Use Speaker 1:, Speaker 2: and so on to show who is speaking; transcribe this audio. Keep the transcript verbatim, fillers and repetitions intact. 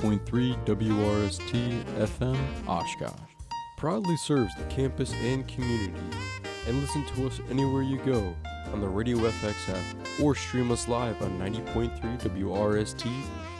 Speaker 1: point three W R S T F M Oshkosh. Proudly serves the campus and community. And listen to us anywhere you go on the Radio F X app or stream us live on ninety point three W R S T